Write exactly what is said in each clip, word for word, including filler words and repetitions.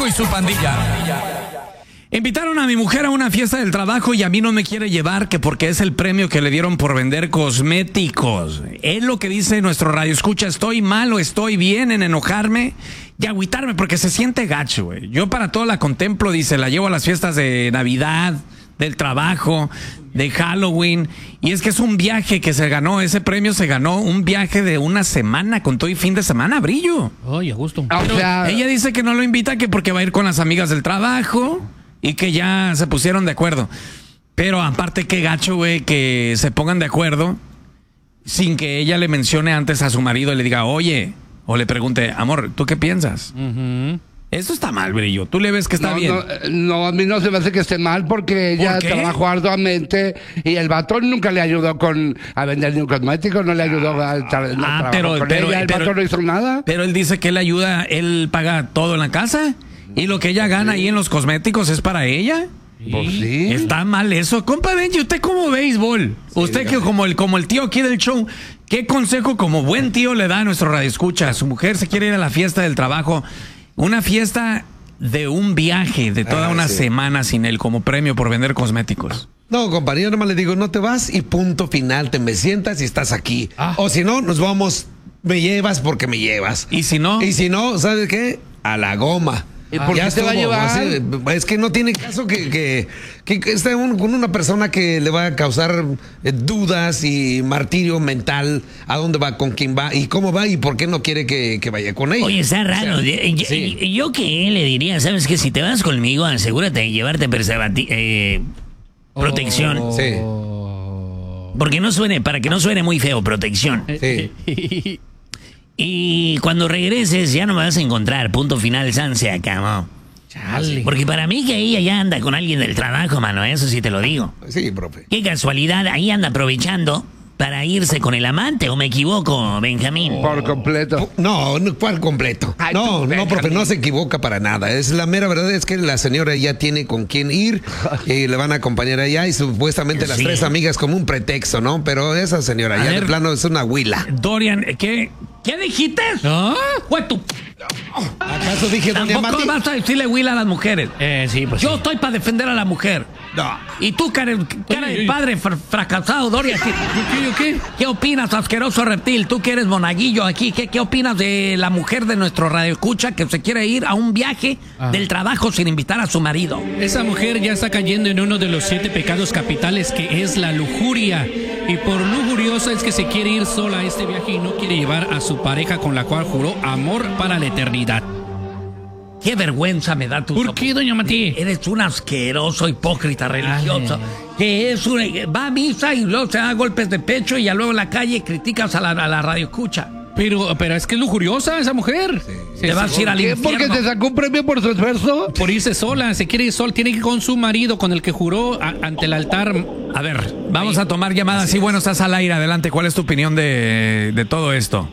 Checo y su pandilla. Invitaron a mi mujer a una fiesta del trabajo y a mí no me quiere llevar, que porque es el premio que le dieron por vender cosméticos. Es lo que dice nuestro radio escucha. ¿Estoy mal o estoy bien en enojarme y agüitarme? Porque se siente gacho, güey. Yo para todo la contemplo, dice, la llevo a las fiestas de Navidad, del trabajo, de Halloween. Y es que es un viaje que se ganó, ese premio se ganó un viaje de una semana, con todo y fin de semana, Brillo. Ay, a gusto. Pero ella dice que no lo invita, que porque va a ir con las amigas del trabajo y que ya se pusieron de acuerdo. Pero aparte, qué gacho, güey, que se pongan de acuerdo sin que ella le mencione antes a su marido y le diga, oye, o le pregunte, amor, ¿tú qué piensas? Uh-huh. Eso está mal, Brillo. ¿Tú le ves que está no, bien? No, no, a mí no se me hace que esté mal porque ella ¿Por trabajó arduamente y el batón nunca le ayudó con a vender ni un cosmético, no le ayudó a tra- Ah, a pero, con pero, ella, el pero, batón no hizo nada. Pero él dice que él ayuda, él paga todo en la casa y lo que ella gana ahí en los cosméticos es para ella. Pues sí. Está mal eso. Compa Benji, ¿usted cómo béisbol? Sí, usted que como el, como el tío aquí del show, ¿qué consejo como buen tío le da a nuestro radioescucha? Su mujer se quiere ir a la fiesta del trabajo, una fiesta de un viaje de toda ah, una sí. semana sin él como premio por vender cosméticos. No, compadre, yo nomás le digo, no te vas y punto final, te me sientas y estás aquí. Ah. O si no, nos vamos, me llevas porque me llevas. Y si no. Y si no, ¿sabes qué? A la goma. ¿Y por ya qué te va a llevar? Así, es que no tiene caso que, que, que, que esté un, con una persona que le va a causar eh, dudas y martirio mental a dónde va, con quién va y cómo va y por qué no quiere que, que vaya con ella. Oye, está raro. O sea, yo, sí. yo que le diría, ¿sabes qué? Si te vas conmigo, asegúrate de llevarte preservati- eh, protección. Oh. Sí. Porque no suene, para que no suene muy feo, protección. Sí. Y cuando regreses ya no me vas a encontrar. Punto final, San, se acabó. Chale. Porque para mí que ella ya anda con alguien del trabajo, mano, eso sí te lo digo. Sí, profe. Qué casualidad, ahí anda aprovechando para irse con el amante, ¿o me equivoco, Benjamín? Por completo. No, no, ¿cuál completo? Ay, no, tú, no, profe, no se equivoca para nada. Es la mera verdad, es que la señora ya tiene con quién ir y le van a acompañar allá y supuestamente las sí. tres amigas como un pretexto, ¿no? Pero esa señora a ya ver, de plano es una huila. Dorian, ¿qué? ¿Qué dijiste? ¿Ah? Pues tú. ¿Acaso dije doña Tampoco Mati? vas a decirle Will a las mujeres. Eh, sí, pues Yo sí. estoy para defender a la mujer. No. Y tú, cara, cara Oye, de oye. padre fr- fracasado, Dorian, ¿qué, ¿Qué, qué? ¿qué opinas, asqueroso reptil? Tú que eres monaguillo aquí, ¿qué, qué opinas de la mujer de nuestro radioescucha que se quiere ir a un viaje Ah. del trabajo sin invitar a su marido? Esa mujer ya está cayendo en uno de los siete pecados capitales, que es la lujuria. Y por lujuriosa es que se quiere ir sola a este viaje y no quiere llevar a su pareja con la cual juró amor para la eternidad. Qué vergüenza me da tu ¿Por qué, doña Mati? Eres un asqueroso hipócrita religioso. Que es un, va a misa y luego se da golpes de pecho y ya luego en la calle criticas a la, a la radioescucha. Pero, pero es que es lujuriosa esa mujer. Te vas a ir al ¿Qué? infierno. ¿Porque te sacó un premio por su esfuerzo? Por irse sola, se quiere ir sola, tiene que ir con su marido, con el que juró a- ante el altar. A ver, vamos a tomar llamadas. Sí, bueno, estás al aire. Adelante, ¿cuál es tu opinión de, de todo esto?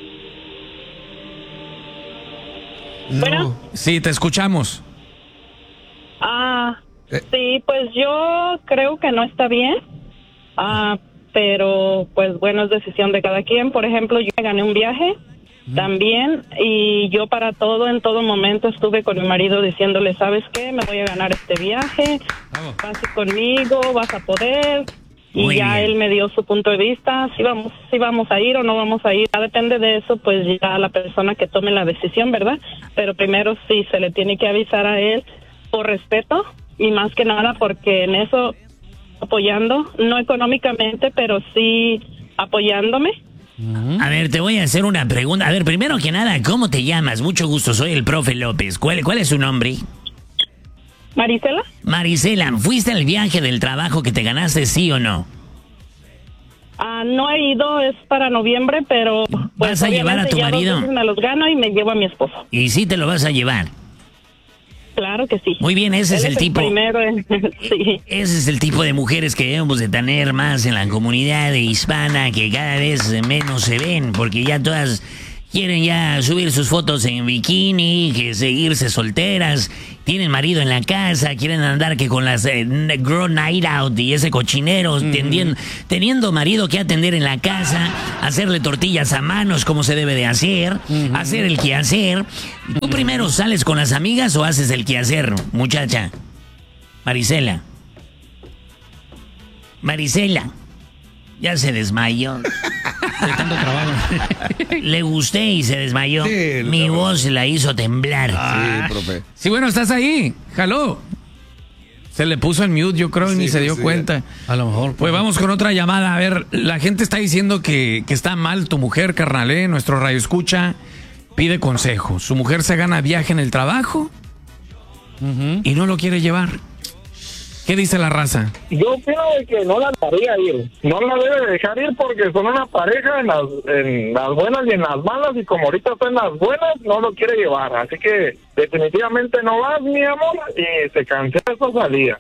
Bueno. Sí, te escuchamos. Ah, Eh. sí, pues yo creo que no está bien. Ah, pero pues bueno, es decisión de cada quien. Por ejemplo, yo me gané un viaje también y yo para todo, en todo momento estuve con mi marido diciéndole, ¿sabes qué? Me voy a ganar este viaje, Vamos. vas a ir conmigo, vas a poder. Y Muy ya bien. él me dio su punto de vista, si vamos, si vamos a ir o no vamos a ir. Ya depende de eso, pues ya la persona que tome la decisión, ¿verdad? Pero primero sí se le tiene que avisar a él por respeto y más que nada porque en eso apoyando, no económicamente, pero sí apoyándome. A ver, te voy a hacer una pregunta. A ver, primero que nada, ¿cómo te llamas? Mucho gusto, soy el profe López. ¿Cuál, cuál es su nombre? Marisela, Marisela, ¿fuiste al viaje del trabajo que te ganaste, sí o no? ah, no he ido, es para noviembre, pero pues, ¿Vas a llevar a obviamente tu ya dos marido? veces me los gano y me llevo a mi esposo. Y sí te lo vas a llevar. Claro que sí. Muy bien, ese Él es el tipo. primero, en- sí. Ese es el tipo de mujeres que debemos de tener más en la comunidad hispana, que cada vez menos se ven, porque ya todas quieren ya subir sus fotos en bikini, que seguirse solteras, tienen marido en la casa, quieren andar que con las eh, girl night out y ese cochinero, uh-huh. tendien, teniendo marido que atender en la casa, hacerle tortillas a manos como se debe de hacer, uh-huh. hacer el quehacer. ¿Tú uh-huh. primero sales con las amigas o haces el quehacer, muchacha? Marisela. Marisela. Ya se desmayó. De tanto trabajo. Le gusté y se desmayó. Sí, Mi no. voz la hizo temblar. Ah, sí, profe. Sí, bueno, estás ahí. Jaló. Se le puso en mute, yo creo, sí, y ni se dio sí. cuenta. A lo mejor. Pues vamos con otra llamada. A ver, la gente está diciendo que, que está mal tu mujer, carnal, ¿eh? Nuestro radio escucha pide consejo. Su mujer se gana viaje en el trabajo uh-huh. y no lo quiere llevar. ¿Qué dice la raza? Yo opino de que no la dejaría ir. No la debe dejar ir porque son una pareja en las, en las buenas y en las malas. Y como ahorita está en las buenas, no lo quiere llevar. Así que definitivamente no vas, mi amor. Y se cancela esa salida.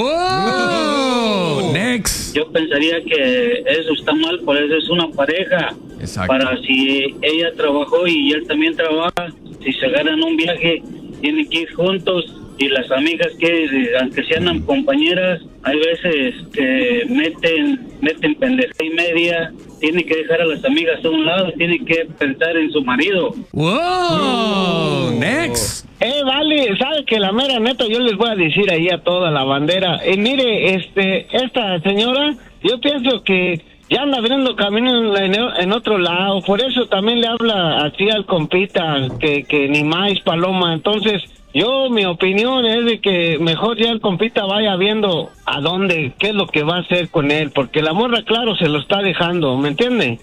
¡Wow! Next. Yo pensaría que eso está mal, por eso es una pareja. Exacto. Para si ella trabajó y él también trabaja, si se ganan un viaje, tienen que ir juntos. Y las amigas que, aunque sean compañeras, hay veces que meten, meten pendeja y media, tiene que dejar a las amigas a un lado, tiene que pensar en su marido. ¡Wow! Oh. Next. Eh, vale, ¿sabes que la mera neta yo les voy a decir ahí a toda la bandera? Eh, mire, este, esta señora, yo pienso que ya anda abriendo camino en, en otro lado, por eso también le habla así al compita, que, que ni más paloma, entonces... Yo, mi opinión es de que mejor ya el compita vaya viendo a dónde, qué es lo que va a hacer con él, porque la morra, claro, se lo está dejando, ¿me entiende?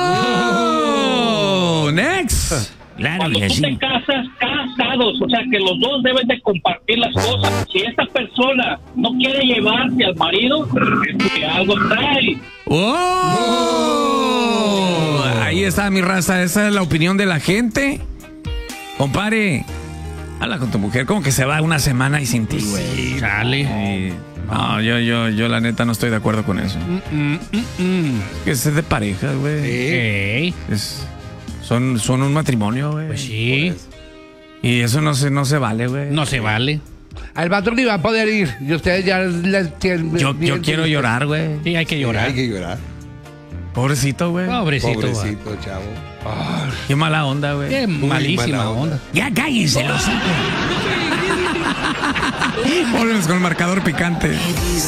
¡Wow! Next. Claro Cuando que tú sí. te casas, casados, o sea que los dos deben de compartir las cosas. Si esta persona no quiere llevarse al marido, es porque algo trae. ¡Oh! Ahí está mi raza, esa es la opinión de la gente. Compadre, habla con tu mujer, como que se va una semana y sin ti, güey. Sí, dale. Sí. No, yo, yo, yo la neta no estoy de acuerdo con eso. Mm, mm, mm. Es que es de pareja, güey. Sí. Es, son, son un matrimonio, güey. Pues sí. Pues. Y eso no se, no se vale, güey. No se vale. El patrón iba a poder ir y ustedes ya les tienen. Yo, yo quiero llorar, güey. Sí, hay que llorar. Sí, hay que llorar. Pobrecito, güey. Pobrecito, Pobrecito, güey. Chavo. Oh, qué mala onda, güey. Qué Muy malísima mala onda. onda. Ya cállense los hijos. Volvemos con el marcador picante.